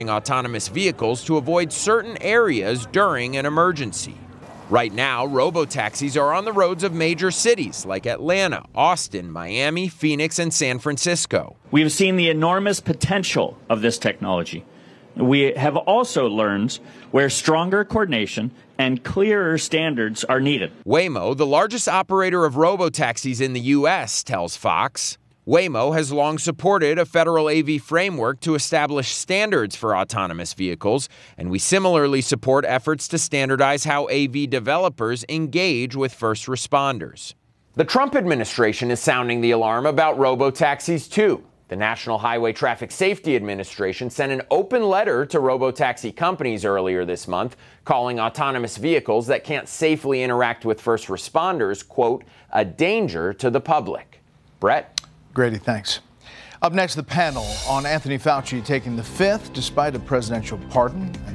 autonomous vehicles to avoid certain areas during an emergency. Right now, robotaxis are on the roads of major cities like Atlanta, Austin, Miami, Phoenix, and San Francisco. We have seen the enormous potential of this technology. We have also learned where stronger coordination and clearer standards are needed. Waymo, the largest operator of robotaxis in the U.S., tells Fox. Waymo has long supported a federal AV framework to establish standards for autonomous vehicles, and we similarly support efforts to standardize how AV developers engage with first responders. The Trump administration is sounding the alarm about robotaxis, too. The National Highway Traffic Safety Administration sent an open letter to robotaxi companies earlier this month, calling autonomous vehicles that can't safely interact with first responders, quote, a danger to the public. Brett? Grady, thanks. Up next, the panel on Anthony Fauci taking the fifth despite a presidential pardon